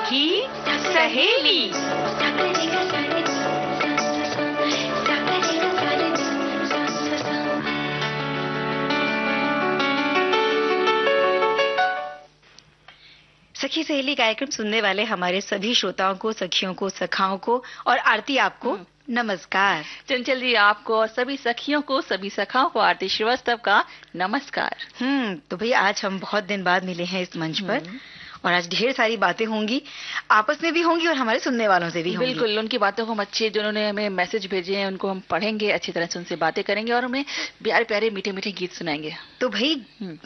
सखी सहेली। सखी सहेली कार्यक्रम सुनने वाले हमारे सभी श्रोताओं को, सखियों को, सखाओं को और आरती आपको नमस्कार। चंचल जी आपको और सभी सखियों को, सभी सखाओं को आरती श्रीवास्तव का नमस्कार। तो भैया आज हम बहुत दिन बाद मिले हैं इस मंच पर और आज ढेर सारी बातें होंगी, आपस में भी होंगी और हमारे सुनने वालों से भी होंगी। बिल्कुल, उनकी बातों को हम अच्छे, जिन्होंने हमें मैसेज भेजे हैं उनको हम पढ़ेंगे, अच्छी तरह से उनसे बातें करेंगे और उन्हें प्यारे प्यारे मीठे मीठे गीत सुनाएंगे। तो भाई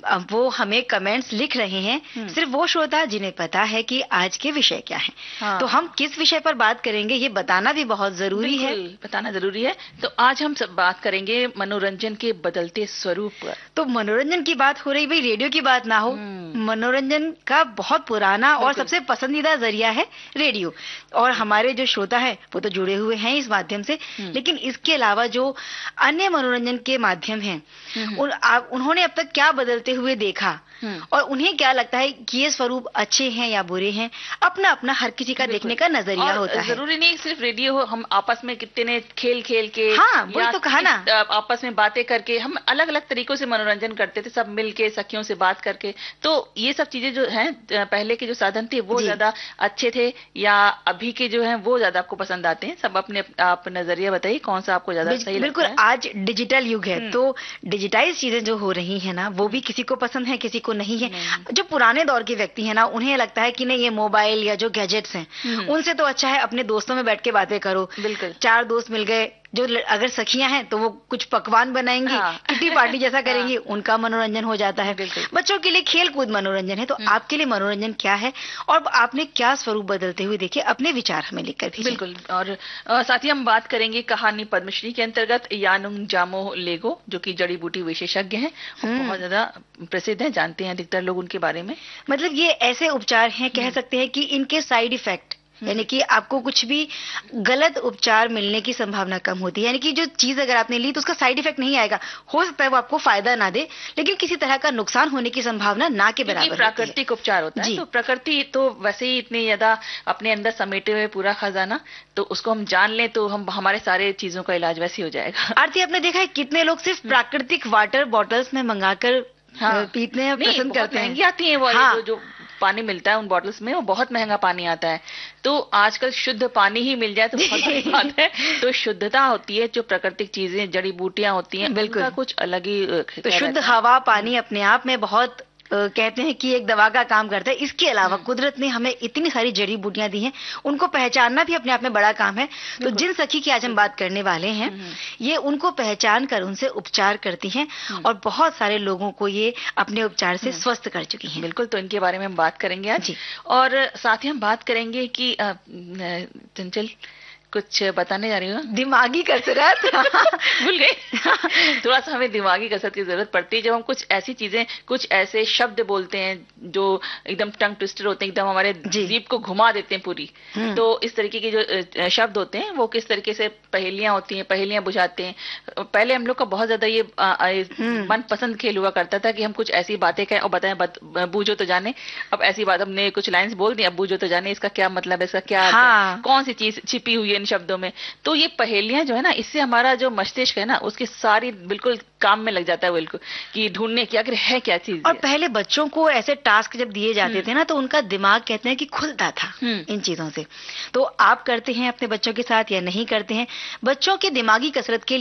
वो हमें कमेंट्स लिख रहे हैं, सिर्फ वो श्रोता जिन्हें पता है कि आज के विषय क्या है। तो हम किस विषय पर बात करेंगे ये बताना भी बहुत जरूरी है। बताना जरूरी है। तो आज हम सब बात करेंगे मनोरंजन के बदलते स्वरूप पर। तो मनोरंजन की बात हो रही, भाई रेडियो की बात ना हो। मनोरंजन का बहुत पुराना और सबसे पसंदीदा जरिया है रेडियो और हमारे जो श्रोता है वो तो जुड़े हुए हैं इस माध्यम से। लेकिन इसके अलावा जो अन्य मनोरंजन के माध्यम हैं उन्होंने अब तक क्या बदलते हुए देखा और उन्हें क्या लगता है कि ये स्वरूप अच्छे हैं या बुरे हैं, अपना अपना हर किसी का देखने का नजरिया होता है। जरूरी नहीं सिर्फ रेडियो हो, हम आपस में कितने खेल खेल के, वही तो कहा ना, आपस में बातें करके हम अलग अलग तरीकों से मनोरंजन करते थे, सब मिल के सखियों से बात करके। तो ये सब चीजें जो हैं, पहले के जो साधन थे वो ज्यादा अच्छे थे या अभी के जो हैं वो ज्यादा आपको पसंद आते हैं? सब अपने आप नजरिया बताइए, कौन सा आपको ज्यादा सही लगता है? बिल्कुल, आज डिजिटल युग है तो डिजिटाइज चीजें जो हो रही है ना वो भी किसी को पसंद है, किसी को नहीं है। जो पुराने दौर के व्यक्ति है ना उन्हें लगता है कि नहीं ये मोबाइल या जो गैजेट्स हैं उनसे तो अच्छा है अपने दोस्तों में बैठ के बातें करो। बिल्कुल, 4 दोस्त मिल गए, जो अगर सखियां हैं तो वो कुछ पकवान बनाएंगी, किटी पार्टी जैसा करेंगी, उनका मनोरंजन हो जाता है। बच्चों के लिए खेल कूद मनोरंजन है। तो आपके लिए मनोरंजन क्या है और आपने क्या स्वरूप बदलते हुए देखे, अपने विचार हमें लिखकर भेजें। बिल्कुल, और साथ ही हम बात करेंगे कहानी पद्मश्री के अंतर्गत यानुंग जामो लेगो, जो कि जड़ी बूटी विशेषज्ञ हैं, बहुत ज्यादा प्रसिद्ध हैं, जानते हैं अधिकतर लोग उनके बारे में। मतलब ये ऐसे उपचार हैं, कह सकते हैं कि इनके साइड इफेक्ट यानी कि आपको कुछ भी गलत उपचार मिलने की संभावना कम होती है। यानी कि जो चीज अगर आपने ली तो उसका साइड इफेक्ट नहीं आएगा, हो सकता है वो आपको फायदा ना दे लेकिन किसी तरह का नुकसान होने की संभावना ना के बराबर होती है। प्राकृतिक उपचार होता है, तो प्रकृति तो वैसे ही इतनी ज्यादा अपने अंदर समेटे हुए पूरा खजाना, तो उसको हम जान लें तो हम हमारे सारे चीजों का इलाज वैसे ही हो जाएगा। आरती, आपने देखा है कितने लोग सिर्फ प्राकृतिक वाटर बॉटल्स में मंगाकर पीते हैं, पसंद करते हैं। महंगी आती है वो, जो पानी मिलता है उन बॉटल्स में वो बहुत महंगा पानी आता है। तो आजकल शुद्ध पानी ही मिल जाए तो बहुत बड़ी बात है। तो शुद्धता होती है, जो प्राकृतिक चीजें, जड़ी बूटियां होती हैं, बिल्कुल कुछ अलग ही। तो शुद्ध हवा, पानी अपने आप में बहुत कहते हैं कि एक दवा का काम करता है। इसके अलावा कुदरत ने हमें इतनी सारी जड़ी बूटियां दी हैं, उनको पहचानना भी अपने आप में बड़ा काम है। तो जिन सखी की आज हम बात करने वाले हैं ये उनको पहचान कर उनसे उपचार करती हैं और बहुत सारे लोगों को ये अपने उपचार से स्वस्थ कर चुकी हैं। बिल्कुल, तो इनके बारे में हम बात करेंगे आज। और साथ ही हम बात करेंगे कि चंचल कुछ बताने जा रही हूँ, दिमागी कसरत भूल गई। थोड़ा सा हमें दिमागी कसरत की जरूरत पड़ती है जब हम कुछ ऐसी चीजें, कुछ ऐसे शब्द बोलते हैं जो एकदम टंग ट्विस्टर होते हैं, एकदम हमारे जीभ को घुमा देते हैं पूरी। तो इस तरीके के जो शब्द होते हैं वो किस तरीके से पहेलियां होती हैं, पहेलियां बुझाते हैं। पहले हम लोग का बहुत ज्यादा ये मनपसंद खेल हुआ करता था कि हम कुछ ऐसी बातें कहें और बताएं, बूझो तो जाने। अब ऐसी बात, हमने कुछ लाइन्स बोल दी, अब बूझो तो जाने इसका क्या मतलब है, इसका क्या कौन सी चीज छिपी हुई है इन शब्दों में। तो ये पहेलियां जो है ना, इससे हमारा जो मस्तिष्क है ना उसकी सारी बिल्कुल काम में लग जाता है, बिल्कुल कि ढूंढने की आखिर है क्या चीज। और पहले बच्चों को ऐसे टास्क जब दिए जाते थे ना तो उनका दिमाग कहते हैं कि खुलता था इन चीजों से। तो आप करते हैं अपने बच्चों के साथ या नहीं करते हैं? बच्चों के दिमागी कसरत के